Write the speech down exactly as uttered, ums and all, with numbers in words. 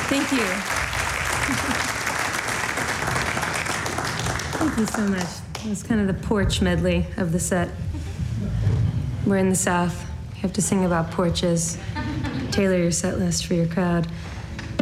Thank you. Thank you so much. It was kind of the porch medley of the set. We're in the South. You have to sing about porches. Tailor your set list for your crowd.